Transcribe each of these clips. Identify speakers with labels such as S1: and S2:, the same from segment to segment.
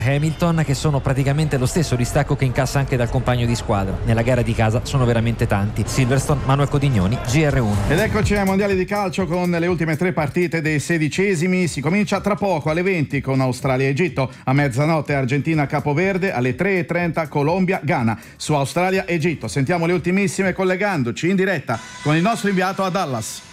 S1: Hamilton, che sono praticamente lo stesso distacco che incassa anche dal compagno di squadra. Nella gara di casa sono veramente tanti. Silverstone, Manuel Codignoni, GR1.
S2: Ed eccoci ai mondiali di calcio con le ultime 3 partite dei 16esimi. Si comincia tra poco alle 20 con Australia e Egitto, a mezzanotte Argentina Capoverde, alle 3:30 Colombia Ghana. Su Australia e Egitto sentiamo le ultimissime collegandoci in diretta con il nostro inviato a Dallas.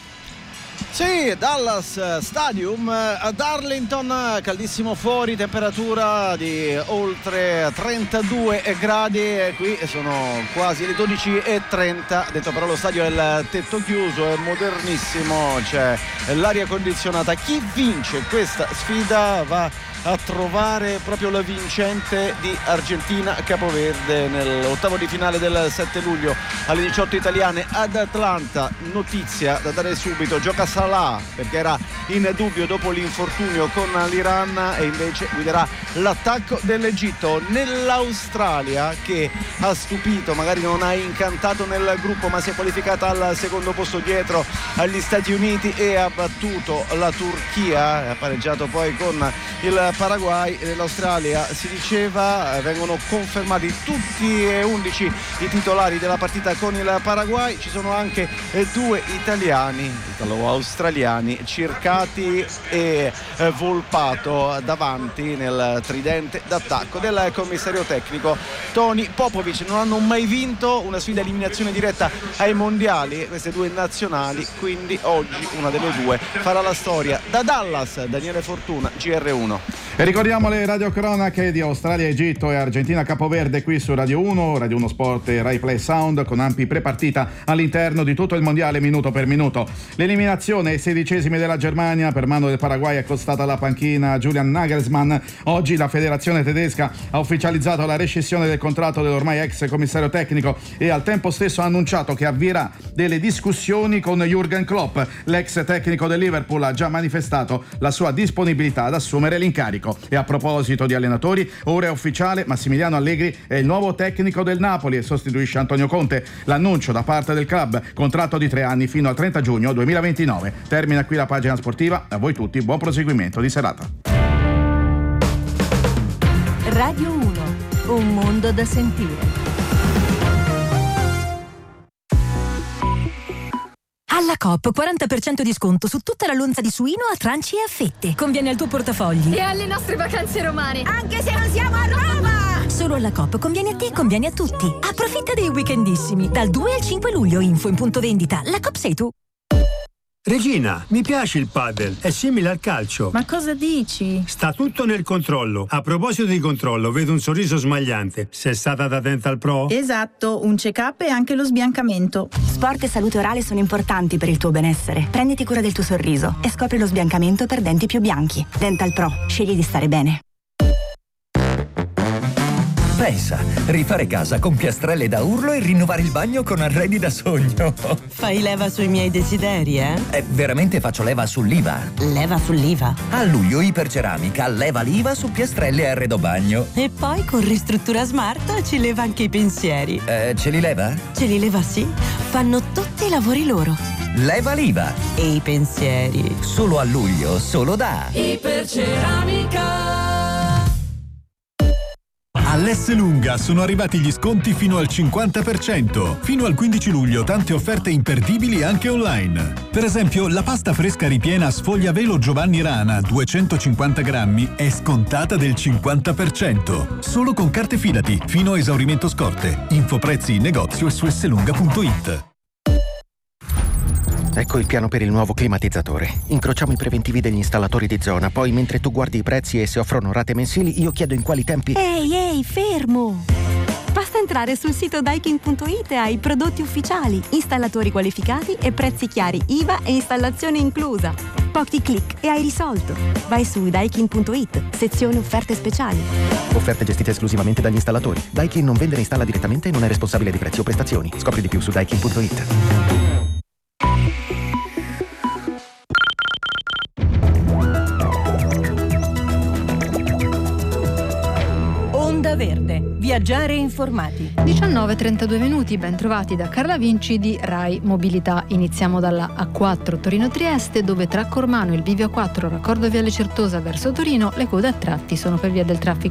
S3: Sì, Dallas Stadium ad Arlington, caldissimo fuori, temperatura di oltre 32 gradi, qui sono quasi le 12:30, detto però lo stadio è il tetto chiuso, è modernissimo, c'è l'aria condizionata. Chi vince questa sfida va a trovare proprio la vincente di Argentina Capoverde nell'ottavo di finale del 7 luglio alle 18 italiane ad Atlanta. Notizia da dare subito: gioca Salah perché era in dubbio dopo l'infortunio con l'Iran e invece guiderà l'attacco dell'Egitto. Nell'Australia, che ha stupito, magari non ha incantato nel gruppo, ma si è qualificata al secondo posto dietro agli Stati Uniti e ha battuto la Turchia, ha pareggiato poi con il Paraguay. Nell'Australia, si diceva, vengono confermati tutti e 11 i titolari della partita con il Paraguay. Ci sono anche 2 italiani, italo-australiani, Circati e Volpato, davanti nel tridente d'attacco del commissario tecnico Toni Popovic. Non hanno mai vinto una sfida a eliminazione diretta ai mondiali queste 2 nazionali, quindi oggi una delle 2 farà la storia. Da Dallas, Daniele Fortuna, GR1.
S2: E ricordiamo le radiocronache di Australia, Egitto e Argentina Capoverde qui su Radio 1, Radio 1 Sport e Rai Play Sound, con ampi prepartita all'interno di tutto il mondiale minuto per minuto. L'eliminazione ai 16esimi della Germania per mano del Paraguay è costata la panchina a Julian Nagelsmann. Oggi la federazione tedesca ha ufficializzato la rescissione del contratto dell'ormai ex commissario tecnico e al tempo stesso ha annunciato che avvierà delle discussioni con Jürgen Klopp. L'ex tecnico del Liverpool ha già manifestato la sua disponibilità ad assumere l'incarico. E a proposito di allenatori, ora è ufficiale: Massimiliano Allegri è il nuovo tecnico del Napoli e sostituisce Antonio Conte. L'annuncio da parte del club: contratto di 3 anni fino al 30 giugno 2029. Termina qui la pagina sportiva. A voi tutti buon proseguimento di serata.
S4: Radio 1, un mondo da sentire. Alla Coop 40% di sconto su tutta la lonza di suino a tranci e a fette. Conviene al tuo portafogli
S5: e alle nostre vacanze romane,
S4: anche se non siamo a Roma. Solo alla Coop conviene a te e conviene a tutti. Approfitta dei weekendissimi dal 2 al 5 luglio. Info in punto vendita. La Coop sei tu.
S6: Regina, mi piace il padel, è simile al calcio.
S7: Ma cosa dici?
S6: Sta tutto nel controllo. A proposito di controllo, vedo un sorriso smagliante. Sei stata da Dental Pro?
S7: Esatto, un check-up e anche lo sbiancamento.
S8: Sport e salute orale sono importanti per il tuo benessere. Prenditi cura del tuo sorriso e scopri lo sbiancamento per denti più bianchi. Dental Pro, scegli di stare bene.
S9: Pensa, rifare casa con piastrelle da urlo e rinnovare il bagno con arredi da sogno.
S10: Fai leva sui miei desideri, eh?
S9: Veramente faccio leva sull'IVA.
S10: Leva sull'IVA?
S9: A luglio Iperceramica leva l'IVA su piastrelle e arredo bagno.
S10: E poi con Ristruttura Smart ci leva anche i pensieri.
S9: Ce li leva?
S10: Ce li leva, sì. Fanno tutti i lavori loro.
S9: Leva l'IVA.
S10: E i pensieri.
S9: Solo a luglio, solo da
S5: Iperceramica.
S11: All'Esselunga sono arrivati gli sconti fino al 50%. Fino al 15 luglio tante offerte imperdibili anche online. Per esempio, la pasta fresca ripiena sfoglia velo Giovanni Rana 250 grammi è scontata del 50%. Solo con carte Fidati, fino a esaurimento scorte. Info prezzi in negozio e su esselunga.it.
S12: Ecco il piano per il nuovo climatizzatore. Incrociamo i preventivi degli installatori di zona, poi mentre tu guardi i prezzi e se offrono rate mensili, io chiedo in quali tempi...
S8: Ehi, fermo! Basta entrare sul sito Daikin.it e hai prodotti ufficiali, installatori qualificati e prezzi chiari, IVA e installazione inclusa. Pochi click e hai risolto. Vai su Daikin.it, sezione offerte speciali.
S12: Offerte gestite esclusivamente dagli installatori. Daikin non vende e installa direttamente e non è responsabile di prezzi o prestazioni. Scopri di più su Daikin.it.
S13: Onda Verde. Viaggiare informati.
S14: 19:32 minuti, ben trovati da Carla Vinci di Rai Mobilità. Iniziamo dalla A4 Torino-Trieste, dove tra Cormano e il bivio A4 raccordo Viale Certosa verso Torino le code a tratti sono per via del traffico